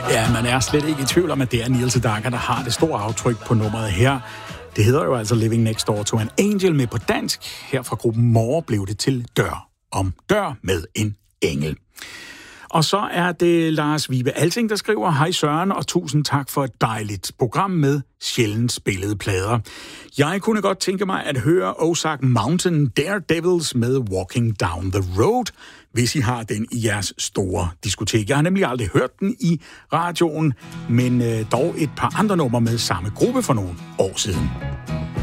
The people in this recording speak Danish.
Ja, man er slet ikke i tvivl om, at det er Neil Sedaka, der har det store aftryk på nummeret her. Det hedder jo altså Living Next Door to an Angel med på dansk. Her fra gruppen More blev det til Dør om dør med en engel. Og så er det Lars Vibe Alting, der skriver: Hej Søren, og tusind tak for et dejligt program med sjældent spillede plader. Jeg kunne godt tænke mig at høre Ozark Mountain Daredevils med Walking Down the Road, hvis I har den i jeres store diskotek. Jeg har nemlig aldrig hørt den i radioen, men dog et par andre numre med samme gruppe for nogle år siden.